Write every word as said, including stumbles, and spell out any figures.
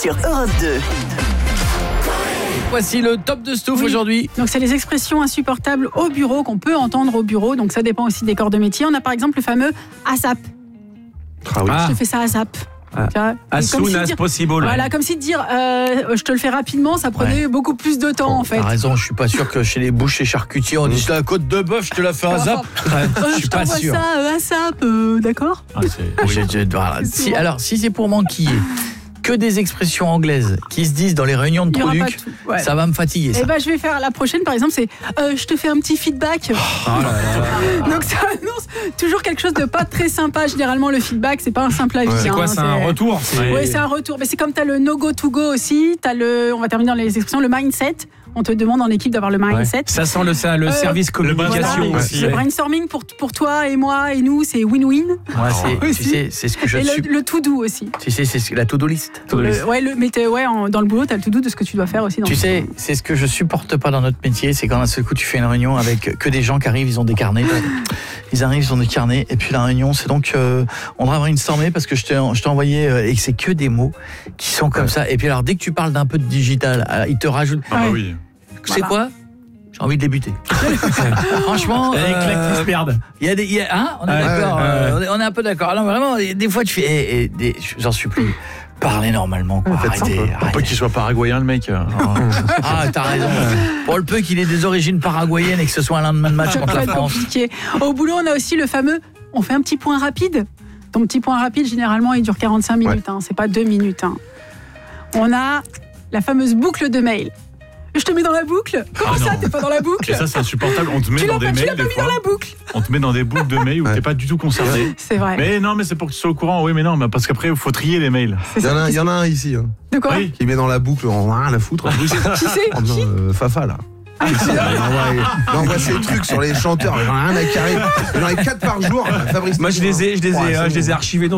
sur Europe deux. Voici le top de Stouff oui. aujourd'hui. Donc c'est les expressions insupportables au bureau qu'on peut entendre au bureau. Donc ça dépend aussi des corps de métier. On a par exemple le fameux ASAP. Ah oui. Je te fais ça ASAP. Ah. As soon si as dire, possible. Voilà, comme si de dire euh, je te le fais rapidement, ça prenait ouais. beaucoup plus de temps bon, en fait. T'as raison, je suis pas sûr que chez les bouchers charcutiers on dit c'est la côte de bœuf, je te la fais à zap. Euh, je suis pas sûr. ça euh, ASAP, euh, d'accord ah, je, je, voilà. si, Alors si c'est pour m'enquiller que des expressions anglaises qui se disent dans les réunions de Troluc, ouais. ça va me fatiguer. Ça. Et ben, je vais faire la prochaine, par exemple, c'est euh, je te fais un petit feedback. Oh là là. Donc ça annonce toujours quelque chose de pas très sympa. Généralement, le feedback, c'est pas un simple avis. Ouais. C'est quoi, hein, c'est, c'est un retour Oui, ouais, c'est un retour. Mais c'est comme tu as le no go to go aussi. T'as le, on va terminer dans les expressions, le mindset. On te demande en équipe d'avoir le mindset. Ouais. Ça sent le, ça, le euh, service communication voilà, aussi. Le brainstorming pour, pour toi et moi et nous, c'est win-win. Moi, c'est, tu sais, c'est ce que je et suis. Le, le to-do aussi. Tu sais, c'est la to-do list. To-do le, list. Ouais, le, mais ouais, en, dans le boulot, tu as le to-do de ce que tu dois faire aussi. Dans tu sais, c'est ce que je supporte pas dans notre métier, c'est quand d'un seul coup tu fais une réunion avec que des gens qui arrivent, ils ont des carnets. Ils arrivent, ils ont des carnets. Et puis la réunion, c'est donc, euh, on devrait brainstormer parce que je t'ai, je t'ai envoyé euh, et que c'est que des mots qui sont comme ouais. ça. Et puis alors, dès que tu parles d'un peu de digital, alors, ils te rajoutent. Ah bah oui. C'est voilà. quoi J'ai envie de débuter. Franchement, il y a des claques qui se perdent. Il y a des, il y a, hein on est ouais, d'accord. Ouais, ouais. Euh, on, est, on est un peu d'accord. Alors vraiment, des fois tu fais, eh, eh, des, j'en supplie, parlez normalement. Quoi. Arrêtez, arrêtez. Pas qu'il soit paraguayen le mec. Ah, t'as raison. Pour le peu qu'il ait des origines paraguayennes et que ce soit un lendemain de match contre la France. Compliqué. Au boulot, on a aussi le fameux. On fait un petit point rapide. Ton petit point rapide, généralement, il dure quarante-cinq minutes. Ouais. Hein, c'est pas deux minutes. Hein. On a la fameuse boucle de mail. Je te mets dans la boucle. Comment ah ça, t'es pas dans la boucle? Et ça, c'est insupportable. On te met tu dans des pas, mails. Tu l'as pas des mis fois. dans la boucle. On te met dans des boucles de mails où ouais. t'es pas du tout concerné. C'est vrai. Mais non, mais c'est pour que tu sois au courant. Oui, mais non, mais parce qu'après, il faut trier les mails. Il y, en a, il y en a un ici. Hein, de quoi oui. Qui met dans la boucle, on a rien à foutre. Qui c'est en disant, euh, Fafa, là. Ah, il envoie ses trucs sur les chanteurs, rien à carrer. Il en a quatre par jour. Fabrice Moi, je les ai, je les ai, je les ai archivés.